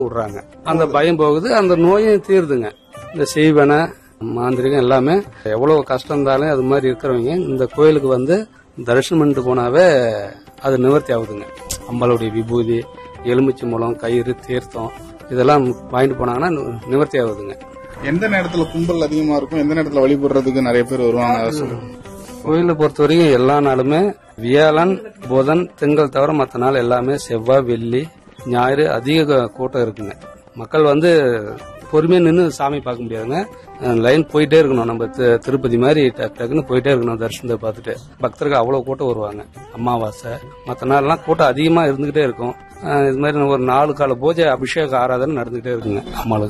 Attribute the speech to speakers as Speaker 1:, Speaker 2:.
Speaker 1: விடுறாங்க. அந்த பயம் போகுது, அந்த நோயும் தீருதுங்க. இந்த செய்வன மாந்திரிகம் எல்லாமே எவ்வளவு கஷ்டம் இருந்தாலும் அது மாதிரி இருக்கிறவங்க இந்த கோயிலுக்கு வந்து தரிசனம் பண்ணிட்டு போனாவே அது நிவர்த்தி ஆகுதுங்க. அம்பாளுடைய விபூதி, எலுமிச்சை மூலம், கயிறு, தீர்த்தம் இதெல்லாம் வாங்கிட்டு போனாங்கன்னா நிவர்த்தி ஆகுதுங்க.
Speaker 2: எந்த நேரத்துல கும்பல் அதிகமா இருக்கும், எந்த நேரத்துல வழிபடுறதுக்கு நிறைய பேர் வருவாங்க?
Speaker 1: கோயிலை பொறுத்த வரைக்கும் எல்லா நாளுமே வியாழன், புதன், திங்கள் தவிர மற்ற நாள் எல்லாமே செவ்வாய், வெள்ளி, ஞாயிறு அதிக கூட்டம் இருக்குங்க. மக்கள் வந்து பொறுமையா நின்று சாமி பார்க்க முடியாதுங்க. லைன் போயிட்டே இருக்கணும். நம்ம திருப்பதி மாதிரி டக்குன்னு போயிட்டே இருக்கணும் தரிசனத்தை பார்த்துட்டு. பக்தர்கள் அவ்வளவு கூட்டம் வருவாங்க. அமாவாசை மற்ற நாள்லாம் கூட்டம் அதிகமா இருந்துகிட்டே இருக்கும். இது மாதிரி ஒரு 4 கால பூஜை, அபிஷேக ஆராதனை நடந்துகிட்டே இருக்குங்க அம்மாளுக்கு.